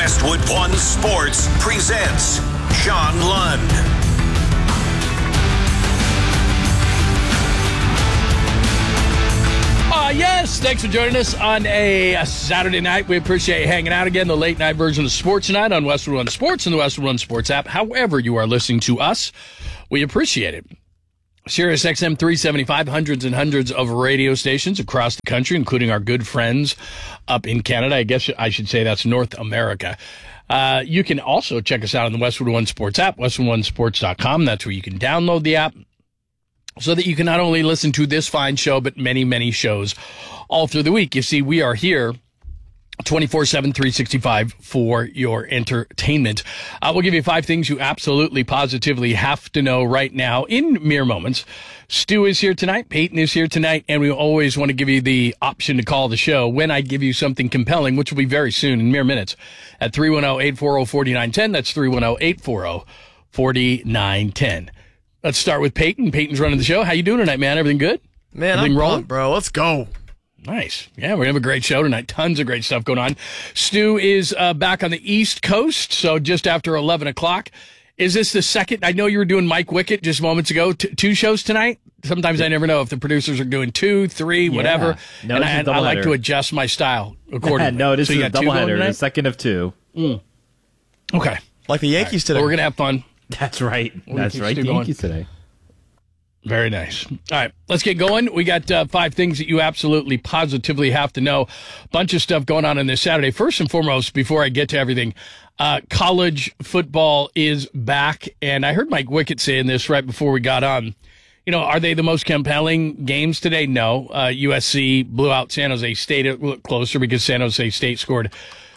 Westwood One Sports presents Sean Lund. Yes, thanks for joining us on a Saturday night. We appreciate you hanging out again, the late night version of Sports Tonight on Westwood One Sports and the Westwood One Sports app. However you are listening to us, we appreciate it. Sirius XM 375, hundreds and hundreds of radio stations across the country, including our good friends up in Canada. I guess I should say that's North America. You can also check us out on the Westwood One Sports app, westwoodonesports.com. That's where you can download the app, so that you can not only listen to this fine show, but many, many shows all through the week. You see, we are here 24/7, 365 for your entertainment. We'll give you 5 things you absolutely, positively have to know right now in mere moments. Stu is here tonight. Peyton is here tonight. And we always want to give you the option to call the show when I give you something compelling, which will be very soon in mere minutes at 310-840-4910. That's 310-840-4910. Let's start with Peyton. Peyton's running the show. How you doing tonight, man? Everything good? Man, Everything I'm rolling? pumped, bro. Let's go. Nice. Yeah, we're going to have a great show tonight. Tons of great stuff going on. Stu is back on the East Coast, so just after 11 o'clock. Is this the second? I know you were doing Mike Wickett just moments ago. 2 shows tonight? Sometimes I never know if the producers are doing 2, 3, whatever. No, and I like to adjust my style accordingly. No, this so is a doubleheader, the second of 2. Okay. Like the Yankees today. Well, we're going to have fun. That's right. That's right. The Yankees today. Very nice. All right, let's get going. We got 5 things that you absolutely, positively have to know. Bunch of stuff going on this Saturday. First and foremost, before I get to everything, college football is back. And I heard Mike Wickett saying this right before we got on. You know, are they the most compelling games today? No. USC blew out San Jose State. It looked closer because San Jose State scored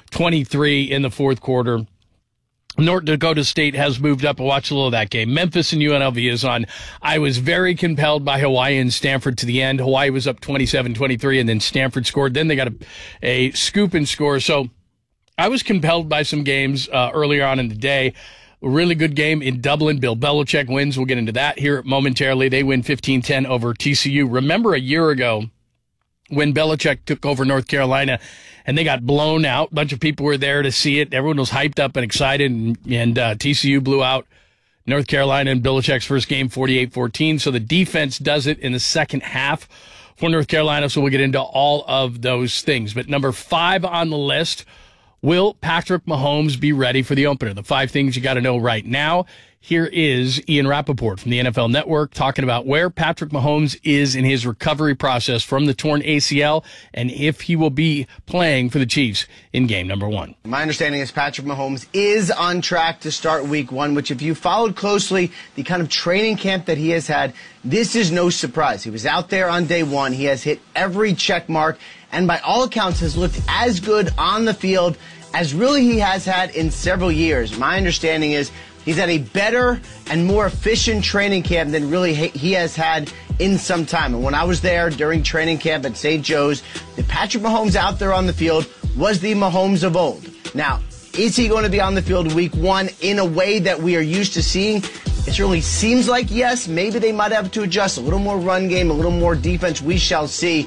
23 in the fourth quarter. North Dakota State has moved up. I watched a little of that game. Memphis and UNLV is on. I was very compelled by Hawaii and Stanford to the end. Hawaii was up 27-23, and then Stanford scored. Then they got a scoop and score. So I was compelled by some games earlier on in the day. A really good game in Dublin. Bill Belichick wins. We'll get into that here momentarily. They win 15-10 over TCU. Remember a year ago when Belichick took over North Carolina and they got blown out. A bunch of people were there to see it. Everyone was hyped up and excited, and TCU blew out North Carolina in Belichick's first game, 48-14. So the defense does it in the second half for North Carolina, so we'll get into all of those things. But number 5 on the list, will Patrick Mahomes be ready for the opener? The 5 things you got to know right now. Here is Ian Rappaport from the NFL Network talking about where Patrick Mahomes is in his recovery process from the torn ACL and if he will be playing for the Chiefs in game number 1. My understanding is Patrick Mahomes is on track to start week 1, which if you followed closely the kind of training camp that he has had, this is no surprise. He was out there on day 1. He has hit every check mark and by all accounts has looked as good on the field as really he has had in several years. My understanding is he's had a better and more efficient training camp than really he has had in some time. And when I was there during training camp at St. Joe's, the Patrick Mahomes out there on the field was the Mahomes of old. Now, is he going to be on the field week 1 in a way that we are used to seeing? It certainly seems like yes. Maybe they might have to adjust a little more run game, a little more defense. We shall see.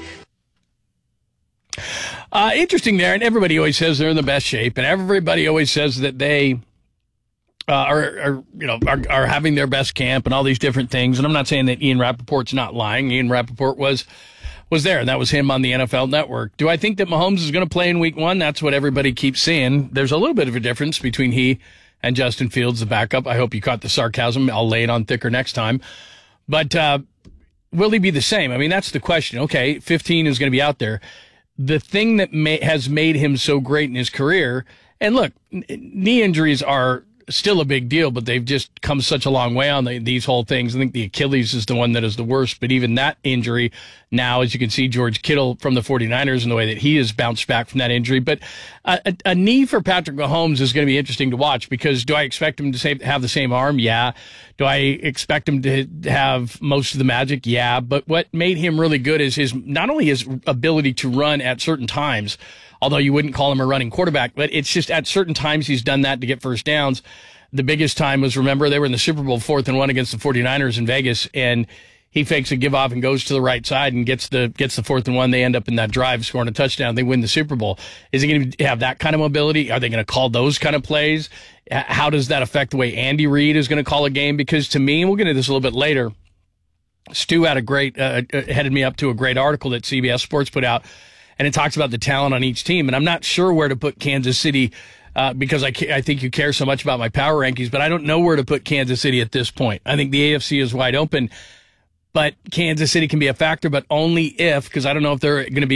Interesting there, and everybody always says they're in the best shape, and everybody always says that they are having their best camp and all these different things. And I'm not saying that Ian Rappaport's not lying. Ian Rappaport was there, and that was him on the NFL Network. Do I think that Mahomes is going to play in week 1? That's what everybody keeps saying. There's a little bit of a difference between he and Justin Fields, the backup. I hope you caught the sarcasm. I'll lay it on thicker next time. But will he be the same? I mean, that's the question. Okay, 15 is going to be out there. The thing that has made him so great in his career, and look, knee injuries are still a big deal, but they've just come such a long way on these whole things. I think the Achilles is the one that is the worst, but even that injury now, as you can see, George Kittle from the 49ers and the way that he has bounced back from that injury. But a knee for Patrick Mahomes is going to be interesting to watch because do I expect him to have the same arm? Yeah. Do I expect him to have most of the magic? Yeah. But what made him really good is not only his ability to run at certain times, although you wouldn't call him a running quarterback, but it's just at certain times he's done that to get first downs. The biggest time was, remember, they were in the Super Bowl 4th and 1 against the 49ers in Vegas, and he fakes a give off and goes to the right side and gets the 4th and 1. They end up in that drive scoring a touchdown. They win the Super Bowl. Is he going to have that kind of mobility? Are they going to call those kind of plays? How does that affect the way Andy Reid is going to call a game? Because to me, and we'll get into this a little bit later, Stu had headed me up to a great article that CBS Sports put out, and it talks about the talent on each team. And I'm not sure where to put Kansas City because I think you care so much about my power rankings, but I don't know where to put Kansas City at this point. I think the AFC is wide open. But Kansas City can be a factor, but only if, because I don't know if they're going to be